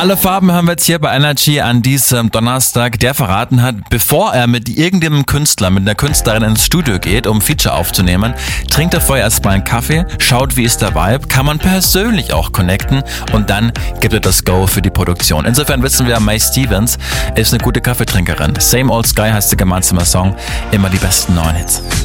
Alle Farben hören wir jetzt hier bei Energy an diesem Donnerstag, der verraten hat, bevor er mit irgendeinem Künstler, mit einer Künstlerin ins Studio geht, um ein Feature aufzunehmen, trinkt er vorher erstmal einen Kaffee, schaut, wie ist der Vibe, kann man persönlich auch connecten und dann gibt er das Go für die Produktion. Insofern wissen wir, May Stevens ist eine gute Kaffeetrinkerin. Same Old Sky heißt der gemeinsame Song, immer die besten neuen Hits.